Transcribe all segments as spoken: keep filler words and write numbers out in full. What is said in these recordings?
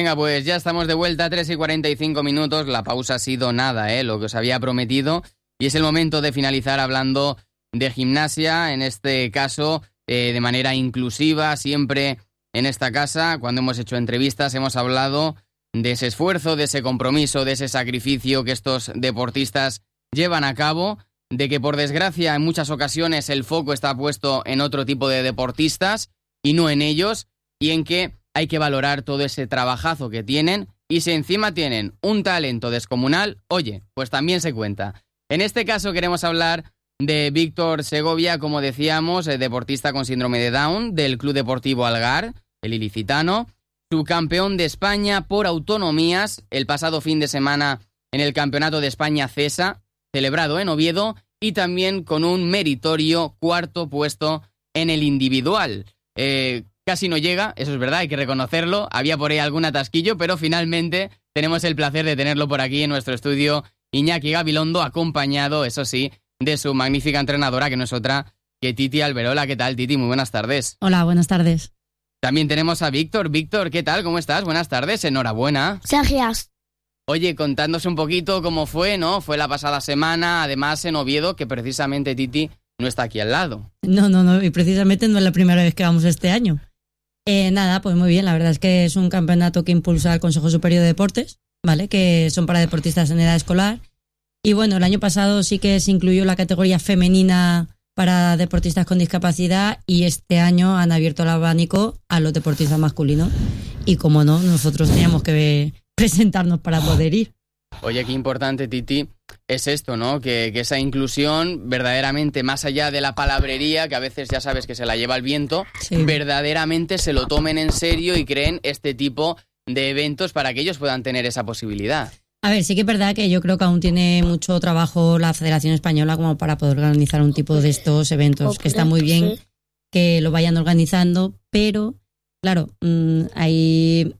Venga, pues ya estamos de vuelta, tres y cuarenta y cinco minutos. La pausa ha sido nada, ¿eh? Lo que os había prometido. Y es el momento de finalizar hablando de gimnasia, en este caso eh, de manera inclusiva. Siempre en esta casa, cuando hemos hecho entrevistas, hemos hablado de ese esfuerzo, de ese compromiso, de ese sacrificio que estos deportistas llevan a cabo, de que por desgracia en muchas ocasiones el foco está puesto en otro tipo de deportistas y no en ellos, y en que hay que valorar todo ese trabajazo que tienen, y si encima tienen un talento descomunal, oye, pues también se cuenta. En este caso queremos hablar de Víctor Segovia, como decíamos, deportista con síndrome de Down del Club Deportivo Algar, el ilicitano, subcampeón de España por autonomías el pasado fin de semana en el Campeonato de España CESA, celebrado en Oviedo, y también con un meritorio cuarto puesto en el individual. Eh, casi no llega, eso es verdad, hay que reconocerlo, había por ahí algún atasquillo, pero finalmente tenemos el placer de tenerlo por aquí en nuestro estudio, Iñaki Gabilondo, acompañado, eso sí, de su magnífica entrenadora, que no es otra que Titi Alberola. ¿Qué tal, Titi? Muy buenas tardes. Hola, buenas tardes. También tenemos a Víctor. Víctor, ¿qué tal? ¿Cómo estás? Buenas tardes, enhorabuena. Gracias. Oye, contándonos un poquito cómo fue, ¿no? Fue la pasada semana, además en Oviedo, que precisamente Titi no está aquí al lado. No, no, no, y precisamente no es la primera vez que vamos este año. Eh, nada, pues muy bien, la verdad es que es un campeonato que impulsa el Consejo Superior de Deportes, ¿vale? Que son para deportistas en edad escolar. Y bueno, el año pasado sí que se incluyó la categoría femenina para deportistas con discapacidad, y este año han abierto el abanico a los deportistas masculinos. Y como no, nosotros teníamos que presentarnos para poder ir. Oye, qué importante, Titi, es esto, ¿no? Que, que esa inclusión, verdaderamente, más allá de la palabrería, que a veces ya sabes que se la lleva el viento, sí, verdaderamente se lo tomen en serio y creen este tipo de eventos para que ellos puedan tener esa posibilidad. A ver, sí que es verdad que yo creo que aún tiene mucho trabajo la Federación Española como para poder organizar un tipo de estos eventos, que está muy bien que lo vayan organizando, pero, claro, mmm, hay...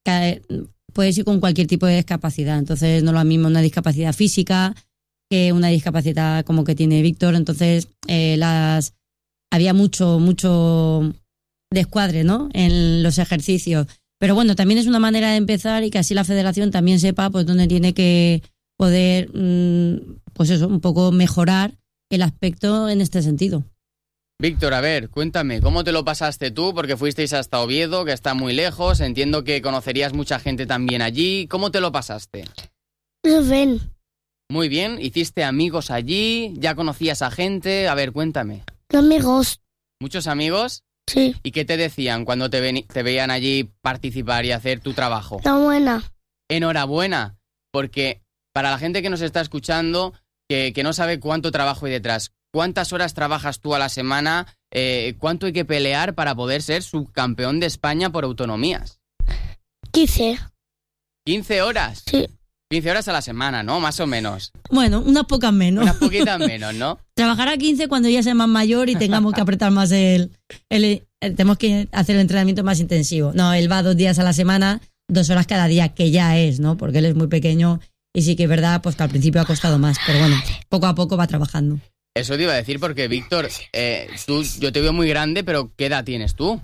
puedes ir con cualquier tipo de discapacidad, entonces no es lo mismo una discapacidad física que una discapacidad como que tiene Víctor, entonces eh, las había mucho, mucho descuadre, ¿no?, en los ejercicios. Pero bueno, también es una manera de empezar y que así la federación también sepa pues dónde tiene que poder, mmm, pues eso, un poco mejorar el aspecto en este sentido. Víctor, a ver, cuéntame, ¿cómo te lo pasaste tú? Porque fuisteis hasta Oviedo, que está muy lejos, entiendo que conocerías mucha gente también allí. ¿Cómo te lo pasaste? Muy bien. Muy bien, ¿hiciste amigos allí? ¿Ya conocías a gente? A ver, cuéntame. Amigos. ¿Muchos amigos? Sí. ¿Y qué te decían cuando te, ven- te veían allí participar y hacer tu trabajo? Enhorabuena. Enhorabuena, porque para la gente que nos está escuchando, que, que no sabe cuánto trabajo hay detrás, ¿cuántas horas trabajas tú a la semana? Eh, ¿Cuánto hay que pelear para poder ser subcampeón de España por autonomías? quince. ¿quince horas? Sí. quince horas a la semana, ¿no? Más o menos. Bueno, unas pocas menos. Unas poquitas menos, ¿no? Trabajará quince cuando ya sea más mayor y tengamos que apretar más el, el, el... Tenemos que hacer el entrenamiento más intensivo. No, él va dos días a la semana, dos horas cada día, que ya es, ¿no? Porque él es muy pequeño y sí que es verdad pues que al principio ha costado más, pero bueno, poco a poco va trabajando. Eso te iba a decir porque, Víctor, eh, tú, yo te veo muy grande, pero ¿qué edad tienes tú?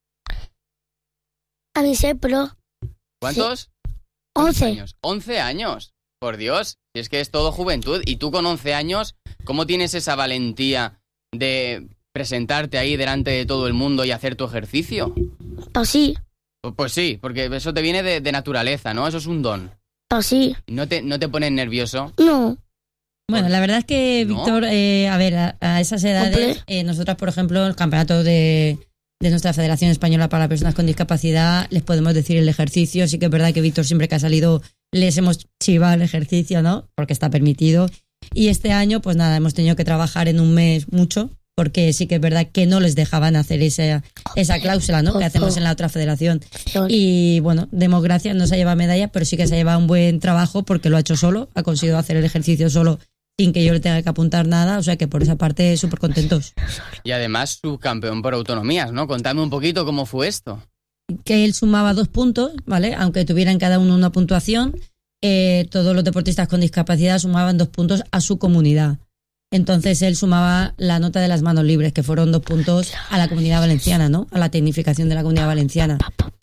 A mí sé, pero... ¿Cuántos? Sí. once. Años? once años. Por Dios, si es que es todo juventud. Y tú con once años, ¿cómo tienes esa valentía de presentarte ahí delante de todo el mundo y hacer tu ejercicio? Pues sí. Pues, pues sí, porque eso te viene de, de naturaleza, ¿no? Eso es un don. Pues sí. ¿No te, no te pones nervioso? No. Bueno, la verdad es que, ¿No? Víctor, eh, a ver, a, a esas edades, eh, nosotras, por ejemplo, el campeonato de, de nuestra Federación Española para Personas con Discapacidad, les podemos decir el ejercicio. Sí que es verdad que Víctor siempre que ha salido les hemos chivado el ejercicio, ¿no? Porque está permitido. Y este año, pues nada, hemos tenido que trabajar en un mes mucho, porque sí que es verdad que no les dejaban hacer esa, esa cláusula, ¿no?, que hacemos en la otra federación. Y bueno, demos gracias, no se ha llevado medalla, pero sí que se ha llevado un buen trabajo porque lo ha hecho solo, ha conseguido hacer el ejercicio solo sin que yo le tenga que apuntar nada, o sea que por esa parte súper contentos. Y además subcampeón por autonomías, ¿no? Contadme un poquito cómo fue esto. Que él sumaba dos puntos, ¿vale? Aunque tuvieran cada uno una puntuación, eh, todos los deportistas con discapacidad sumaban dos puntos a su comunidad. Entonces él sumaba la nota de las manos libres, que fueron dos puntos a la Comunidad Valenciana, ¿no? A la tecnificación de la Comunidad Valenciana.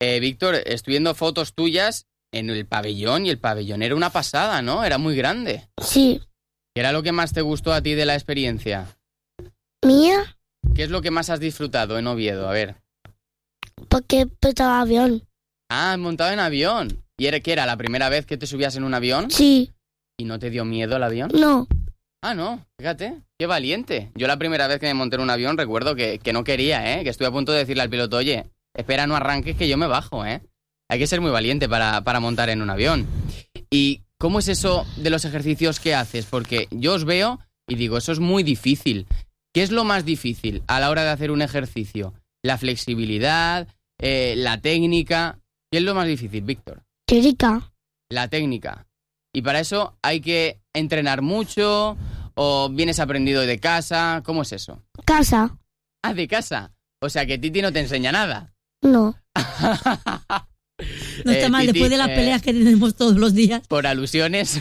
Eh, Víctor, estoy viendo fotos tuyas en el pabellón y el pabellón era una pasada, ¿no? Era muy grande. Sí. ¿Qué era lo que más te gustó a ti de la experiencia? ¿Mía? ¿Qué es lo que más has disfrutado en Oviedo? A ver. Porque petaba avión. Ah, montado en avión. ¿Y era qué era? ¿La primera vez que te subías en un avión? Sí. ¿Y no te dio miedo el avión? No. Ah, no, fíjate, qué valiente. Yo la primera vez que me monté en un avión recuerdo que, que no quería, ¿eh? Que estuve a punto de decirle al piloto, oye, espera, no arranques que yo me bajo, ¿eh? Hay que ser muy valiente para, para montar en un avión. ¿Y cómo es eso de los ejercicios que haces? Porque yo os veo y digo, eso es muy difícil. ¿Qué es lo más difícil a la hora de hacer un ejercicio? ¿La flexibilidad? Eh, ¿La técnica? ¿Qué es lo más difícil, Víctor? Teórica. La técnica. Y para eso hay que entrenar mucho o vienes aprendido de casa. ¿Cómo es eso? Casa. Ah, de casa. O sea que Titi no te enseña nada. No. No está Eh, mal, Titi, después de las eh, peleas que tenemos todos los días. Por alusiones.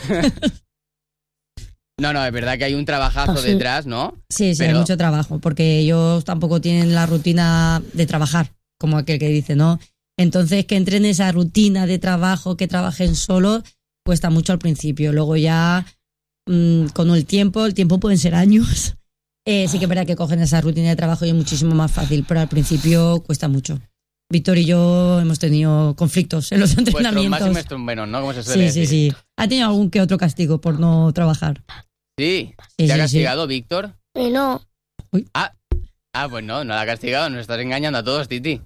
No, no, es verdad que hay un trabajazo Pues sí. detrás, ¿no? Sí, sí, Pero- hay mucho trabajo, porque ellos tampoco tienen la rutina de trabajar, como aquel que dice, ¿no? Entonces, que entren en esa rutina de trabajo, que trabajen solos, cuesta mucho al principio. Luego ya, mmm, con el tiempo, el tiempo pueden ser años, eh, sí que es verdad que cogen esa rutina de trabajo y es muchísimo más fácil, pero al principio cuesta mucho. Víctor y yo hemos tenido conflictos en los Vuestros entrenamientos. más y vuestros menos, ¿no? Como se suele Sí, sí, decir. sí. Ha tenido algún que otro castigo por no trabajar. Sí. Sí, ¿Te ha sí, castigado, Víctor? Eh, no. Ah, pues no, no la ha castigado. Nos estás engañando a todos, Titi.